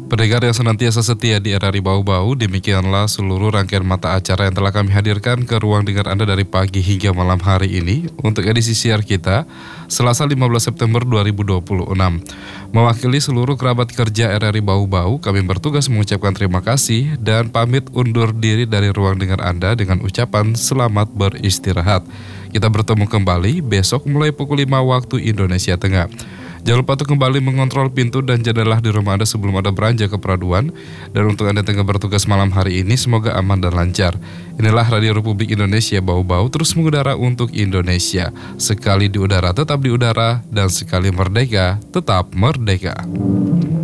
Pendengar yang senantiasa setia di RRI Bau-Bau, demikianlah seluruh rangkaian mata acara yang telah kami hadirkan ke ruang dengar Anda dari pagi hingga malam hari ini untuk edisi siar kita, Selasa 15 September 2026. Mewakili seluruh kerabat kerja RRI Bau-Bau, kami bertugas mengucapkan terima kasih dan pamit undur diri dari ruang dengar Anda dengan ucapan selamat beristirahat. Kita bertemu kembali besok mulai pukul 5 waktu Indonesia Tengah. Jangan lupa untuk kembali mengontrol pintu dan jendela di rumah Anda sebelum Anda beranjak ke peraduan. Dan untuk Anda yang tengah bertugas malam hari ini, semoga aman dan lancar. Inilah Radio Republik Indonesia Bau-Bau terus mengudara untuk Indonesia. Sekali di udara tetap di udara, dan sekali merdeka tetap merdeka.